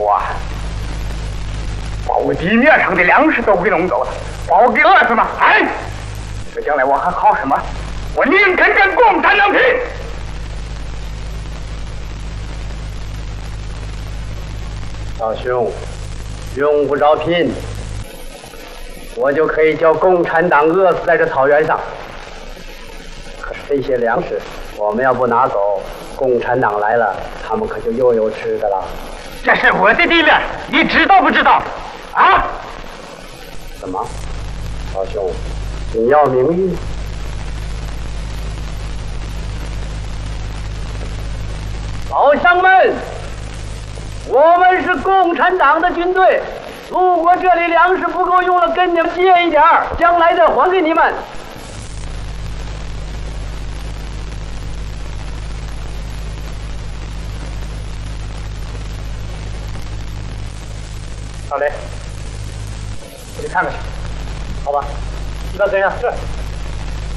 我把我地面上的粮食都给弄走了，把我给饿死吗？哎，这将来我还好什么？我宁肯跟共产党拼！ 老兄，用不着拼，我就可以叫共产党饿死在这草原上。可是这些粮食，我们要不拿走，共产党来了，他们可就又有吃的了。 这是我的地面，你知道不知道？啊？ 怎么，老兄，你要名誉？老乡们，我们是共产党的军队，如果这里粮食不够用了，跟你们借一点儿，将来再还给你们。 老雷，我去看看去。 好吧，你把跟上。是。